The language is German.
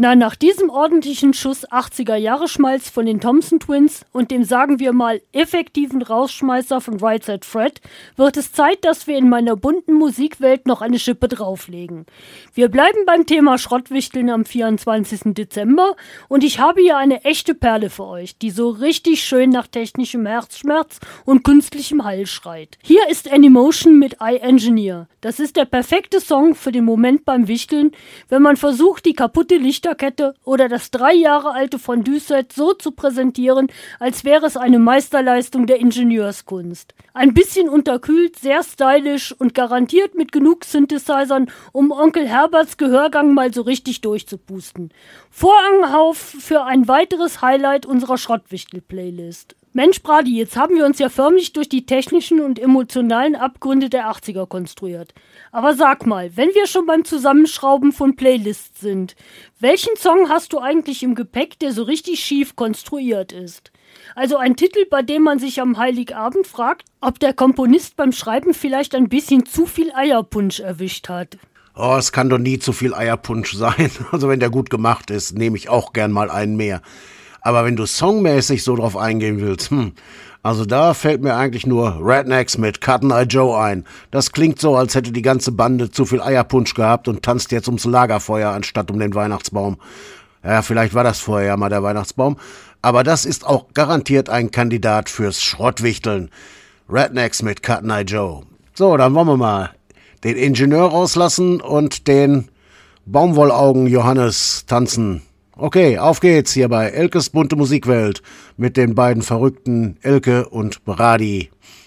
Na, nach diesem ordentlichen Schuss 80er-Jahre-Schmalz von den Thompson Twins und dem, sagen wir mal, effektiven Rausschmeißer von Right Said Fred, wird es Zeit, dass wir in meiner bunten Musikwelt noch eine Schippe drauflegen. Wir bleiben beim Thema Schrottwichteln am 24. Dezember und ich habe hier eine echte Perle für euch, die so richtig schön nach technischem Herzschmerz und künstlichem Hall schreit. Hier ist Animotion mit I Engineer. Das ist der perfekte Song für den Moment beim Wichteln, wenn man versucht, die kaputte Lichterkette oder das 3 Jahre alte Fondue-Set so zu präsentieren, als wäre es eine Meisterleistung der Ingenieurskunst. Ein bisschen unterkühlt, sehr stylisch und garantiert mit genug Synthesizern, um Onkel Herberts Gehörgang mal so richtig durchzupusten. Vorhang für ein weiteres Highlight unserer Schrottwichtel-Playlist. Mensch, Brady, jetzt haben wir uns ja förmlich durch die technischen und emotionalen Abgründe der 80er konstruiert. Aber sag mal, wenn wir schon beim Zusammenschrauben von Playlists sind, welchen Song hast du eigentlich im Gepäck, der so richtig schief konstruiert ist? Also ein Titel, bei dem man sich am Heiligabend fragt, ob der Komponist beim Schreiben vielleicht ein bisschen zu viel Eierpunsch erwischt hat. Oh, es kann doch nie zu viel Eierpunsch sein. Also wenn der gut gemacht ist, nehme ich auch gern mal einen mehr. Aber wenn du songmäßig so drauf eingehen willst, also da fällt mir eigentlich nur Rednecks mit Cotton Eye Joe ein. Das klingt so, als hätte die ganze Bande zu viel Eierpunsch gehabt und tanzt jetzt ums Lagerfeuer anstatt um den Weihnachtsbaum. Ja, vielleicht war das vorher ja mal der Weihnachtsbaum. Aber das ist auch garantiert ein Kandidat fürs Schrottwichteln. Rednecks mit Cotton Eye Joe. So, dann wollen wir mal den Ingenieur rauslassen und den Baumwollaugen Johannes tanzen. Okay, auf geht's hier bei Elkes bunte Musikwelt mit den beiden Verrückten Elke und Brady.